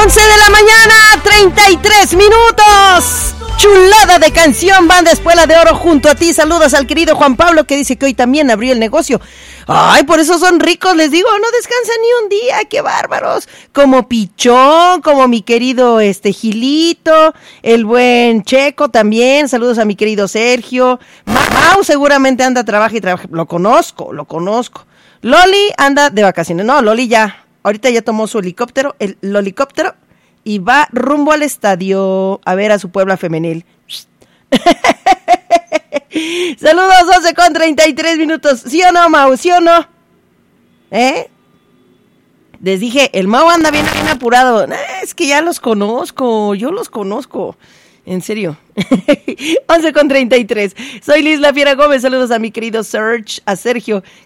11 de la mañana, 33 minutos. Chulada de canción, Banda Espuela de Oro junto a ti. Saludos al querido Juan Pablo, que dice que hoy también abrió el negocio. Ay, por eso son ricos, les digo, no descansan ni un día, qué bárbaros. Como Pichón, como mi querido Gilito, el buen Checo también. Saludos a mi querido Sergio. Mau seguramente anda, trabaja y trabaja. Lo conozco. Loli anda de vacaciones. No, Loli ya, ahorita ya tomó su helicóptero, el helicóptero, y va rumbo al estadio a ver a su Puebla femenil. Saludos, 12 con 33 minutos. ¿Sí o no, Mau? ¿Sí o no? Les dije, el Mau anda bien apurado. Es que ya los conozco, yo los conozco. En serio. 11 con 33. Soy Liz La Fiera Gómez. Saludos a mi querido Serge, a Sergio,